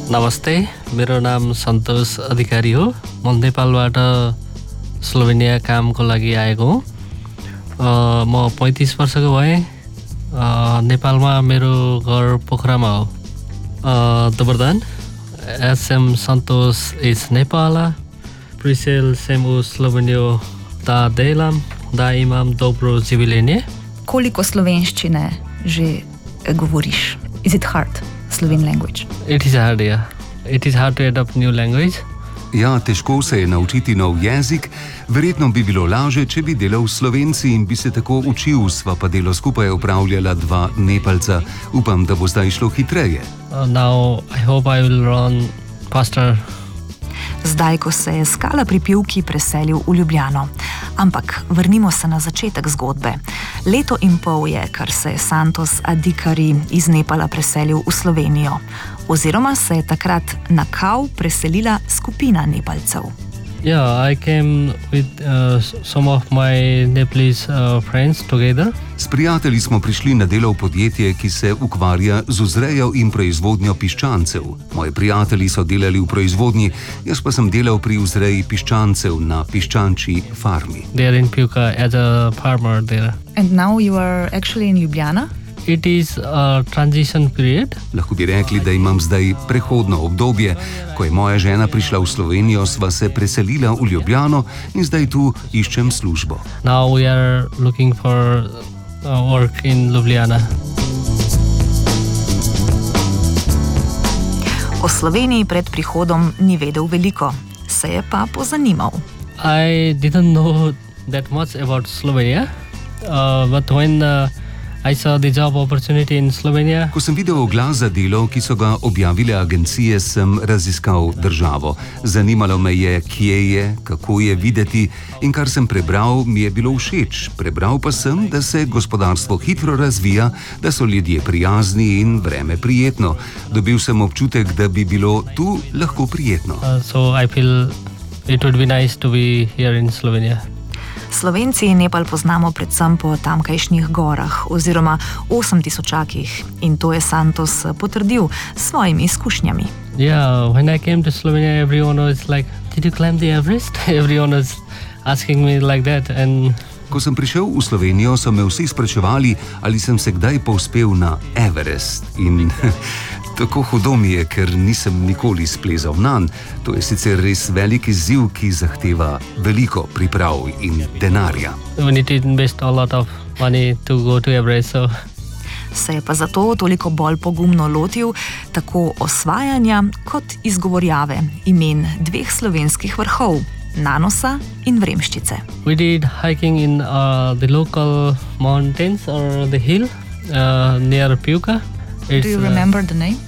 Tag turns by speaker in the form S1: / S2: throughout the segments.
S1: नमस्ते, मेरो नाम सन्तोष अधिकारी हो। म नेपालबाट स्लोभेनिया कामको लागि आएको हुँ। म 35 वर्षको भएँ। नेपालमा मेरो घर पोखरामा हो। Dobar SM Santos iz Nepala. Prisel sem v Slovenijo, da delam, da imam dobro življenje.
S2: Koliko slovenščine že govoriš? Is it hard, Slovene language?
S1: It is hard, yeah. It is hard to adopt new language.
S3: Ja, težko se je naučiti nov jezik. Verjetno bi bilo laže, če bi delal s Slovenci in bi se tako učil. Sva pa delo skupaj opravljala dva Nepalca. Upam, da bo zdaj šlo hitreje.
S1: Now I hope I will run faster.
S2: Zdaj, ko se je Skala pri Pivki preselil v Ljubljano. Ampak vrnimo se na začetek zgodbe. 1,5 leta je, kar se je Santos Adhikari iz Nepala preselil v Slovenijo. Oziroma se je takrat na Kau preselila skupina Nepalcev.
S1: Yeah, I came with some of my Nepalese friends together.
S3: S prijatelji smo prišli na delo v podjetje, ki se ukvarja z vzrejo in proizvodnjo piščancev. Moji prijatelji so delali v proizvodnji, jaz pa sem delal pri vzreji piščancev na piščančji farmi.
S1: They are in Pivka as a farmer there.
S2: And now you are actually in Ljubljana?
S1: It is a transition period.
S3: Lahko bi rekli, da imam zdaj prehodno obdobje. Ko je moja žena prišla v Slovenijo, sva se preselila v Ljubljano in zdaj tu iščem službo.
S1: Now we are looking for work in Ljubljana.
S2: O Sloveniji pred prihodom ni vedel veliko, se je pa pozanimal.
S1: I didn't know that much about Slovenia, but when I saw the job opportunity in Slovenia.
S3: Ko sem videl oglas za delo, ki so ga objavile agencije, sem raziskal državo. Zanimalo me je, kje je, kako je videti in kar sem prebral, mi je bilo všeč. Prebral pa sem, da se gospodarstvo hitro razvija, da so ljudje prijazni in vreme prijetno. Dobil sem občutek, da bi bilo tu lahko prijetno.
S1: So I feel it would be nice to be here in Slovenia.
S2: Slovenci Nepal poznamo predvsem po tamkajšnjih gorah oziroma 8000-akih in to je Santos potrdil s svojimi izkušnjami.
S1: Yeah, when I came to Slovenia, everyone was like, "Did you climb the Everest?" Everyone was asking me like that. And
S3: ko sem prišel v Slovenijo, so me vsi spraševali, ali sem se kdaj povzpel na Everest. In tako hudo mi je, ker nisem nikoli splezal nanj. To je sicer res velik izziv, ki zahteva veliko priprav in denarja.
S1: we need to invest a lot of money to go to Everest. So
S2: Se je pa zato toliko bolj pogumno lotil tako osvajanja kot izgovorjave imen 2 slovenskih vrhov, Nanosa in Vremščice.
S1: we did hiking in the local mountains or the hill near Pivka.
S2: Do you remember the name?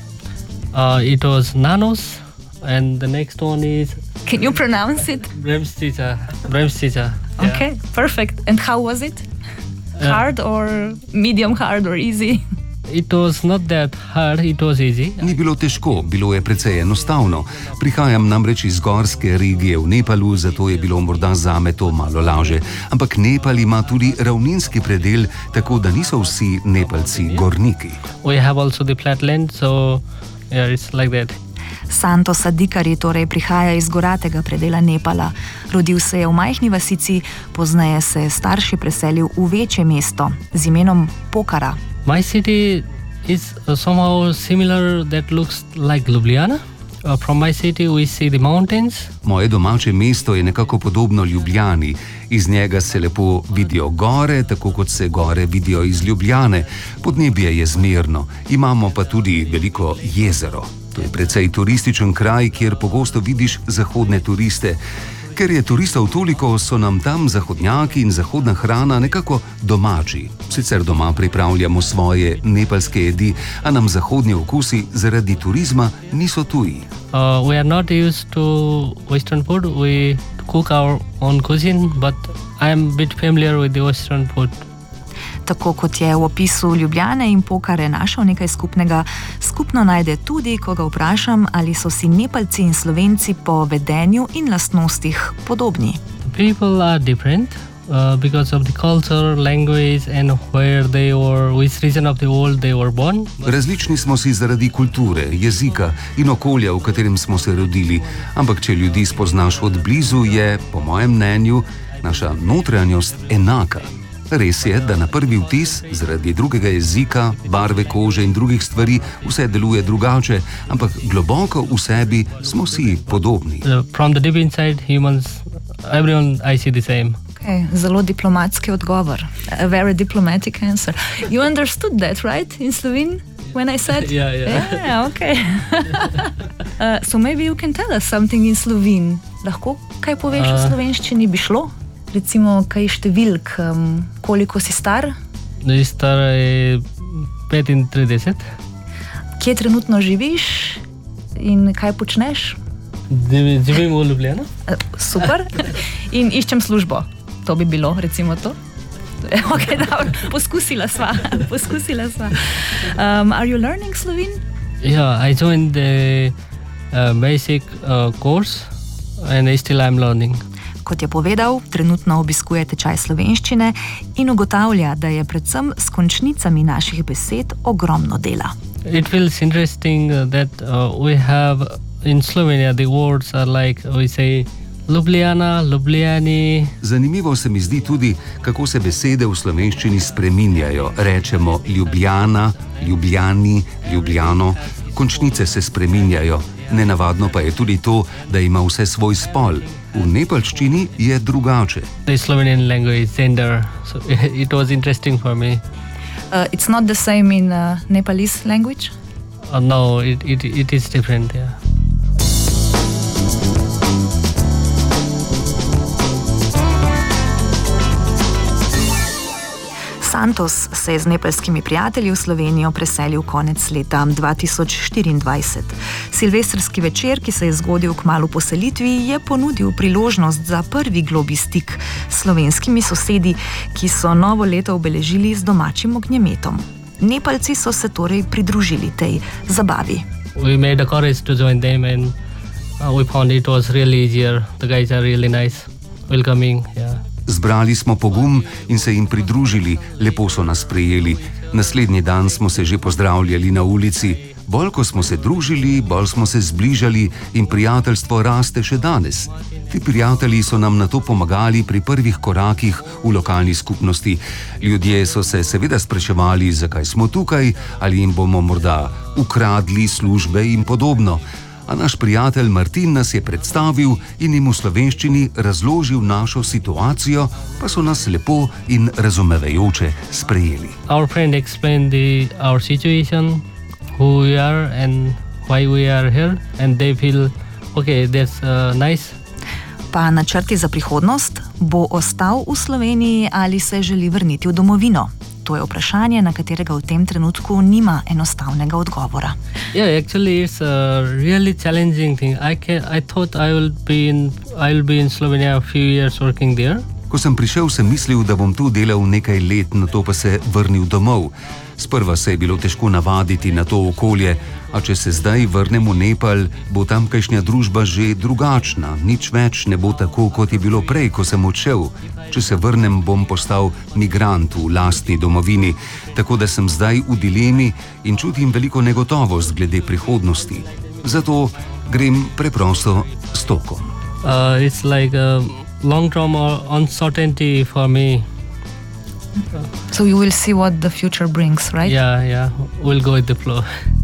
S1: It was Nanos, and the next one is
S2: Can you pronounce it?
S1: Vremščica. Yeah.
S2: Okay, perfect. And how was it? Hard or medium hard or easy?
S1: It was not that hard, it was easy.
S3: Ni bilo težko, bilo je precej enostavno. Prihajam namreč iz gorske regije v Nepalu, zato je bilo morda zame to malo laže. Ampak Nepal ima tudi ravninski predel, tako da niso vsi Nepalci gorniki.
S1: We have also the flatland, so yeah, it's like that.
S2: Santos Adhikari torej prihaja iz goratega predela Nepala. Rodil se je v majhni vasici, pozneje se je starši preselil v večje mesto z imenom Pokhara.
S1: My city is somehow similar, that looks like Ljubljana. From my city we see the mountains.
S3: Moje domače mesto je nekako podobno Ljubljani. Iz njega se lepo vidijo gore, tako kot se gore vidijo iz Ljubljane. Podnebje je zmerno, imamo pa tudi veliko jezero. To je precej turističen kraj, kjer pogosto vidiš zahodne turiste. Ker je turistov toliko, so nam tam zahodnjaki in zahodna hrana nekako domači. Sicer doma pripravljamo svoje nepalske jedi, a nam zahodni okusi zaradi turizma niso tuji.
S1: We are not used to Western food. We cook our own cuisine, but I am a bit familiar with the Western food.
S2: Tako kot je v opisu Ljubljane in Pokhare našel nekaj skupnega, skupno najde tudi, ko ga vprašam, ali so si Nepalci in Slovenci po vedenju in lastnostih podobni.
S1: People are different. because of the culture, language, and where they were, which region of the world they were born.
S3: Različni smo si zaradi kulture, jezika in okolja, v katerem smo se rodili, ampak če ljudi spoznaš od blizu, je, po mojem mnenju, naša notranjost enaka. Res je, da na prvi vtis, zaradi drugega jezika, barve kože in drugih stvari, vse deluje drugače, ampak globoko v sebi smo si podobni.
S1: From the deep inside, humans, everyone I see the same.
S2: Okay, zelo diplomatski odgovor. A very diplomatic answer. You understood that, right, in Slovene, when I said? Yeah, okay. So maybe you can tell us something in Slovene. Lahko kaj poveš v slovenščini bi šlo? Recimo, kaj številk, koliko si star?
S1: Star je 35.
S2: Kje trenutno živiš in kaj počneš?
S1: Živim v Ljubljani.
S2: Super. In iščem službo. To bi bilo, recimo to. Okay, poskusila sva. Are you learning Slovene?
S1: Yeah, I joined the basic course and still I'm learning.
S2: Kot je povedal, trenutno obiskuje tečaj slovenščine in ugotavlja, da je predvsem s končnicami naših besed ogromno dela.
S1: It feels interesting that we have in Slovenia the words are like we say Ljubljana, Ljubljani.
S3: Zanimivo se mi zdi tudi, kako se besede v slovenščini spreminjajo. Rečemo Ljubljana, Ljubljani, Ljubljano. Končnice se spreminjajo. Nenavadno pa je tudi to, da ima vse svoj spol. V nepalščini je drugače.
S1: The Slovenian language gender, so it was interesting for me.
S2: It's not the same in Nepalese language?
S1: No, it is different, yeah.
S2: Santos se je z nepalskimi prijatelji v Slovenijo preselil konec leta 2024. Silvestrski večer, ki se je zgodil kmalu po selitvi, je ponudil priložnost za prvi globlji stik s slovenskimi sosedi, ki so novo leto obeležili z domačim ognjemetom. Nepalci so se torej pridružili tej zabavi.
S1: We made the courage to join them and we found it was really easier. The guys are really nice, welcoming, yeah.
S3: Zbrali smo pogum in se jim pridružili, lepo so nas sprejeli. Naslednji dan smo se že pozdravljali na ulici. Bolj ko smo se družili, bolj smo se zbližali in prijateljstvo raste še danes. Ti prijatelji so nam na to pomagali pri prvih korakih v lokalni skupnosti. Ljudje so se seveda spraševali, zakaj smo tukaj, ali jim bomo morda ukradli službe in podobno. A naš prijatelj Martin nas je predstavil in jim v slovenščini razložil našo situacijo, pa so nas lepo in razumevajoče sprejeli.
S1: Our friend explained our situation, who we are and why we are here, and they feel, okay, that's nice.
S2: Pa načrti za prihodnost? Bo ostal v Sloveniji ali se želi vrniti v domovino? To je vprašanje, na katerega v tem trenutku nima enostavnega odgovora.
S1: Yeah, actually it's a really challenging thing. I thought I will be in Slovenia a few years working there.
S3: Ko sem prišel, sem mislil, da bom tu delal nekaj let, nato pa se vrnil domov. Sprva se je bilo težko navaditi na to okolje, a če se zdaj vrnem v Nepal, bo tamkajšnja družba že drugačna, nič več ne bo tako, kot je bilo prej, ko sem odšel. Če se vrnem, bom postal migrant v lastni domovini, tako da sem zdaj v dilemi in čutim veliko negotovost glede prihodnosti. Zato grem preprosto s tokom.
S1: It's like a long-term uncertainty for me.
S2: So you will see what the future brings, right?
S1: Yeah, we'll go with the flow.